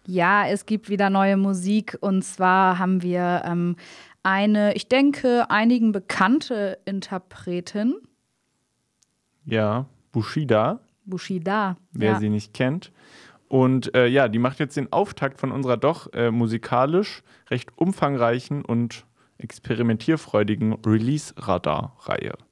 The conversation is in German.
Ja, es gibt wieder neue Musik und zwar haben wir eine, ich denke, einigen bekannte Interpretin, Ja, Bushido, Bushido. wer Ja. sie nicht kennt. Und ja, die macht jetzt den Auftakt von unserer doch musikalisch recht umfangreichen und experimentierfreudigen Release-Radar-Reihe.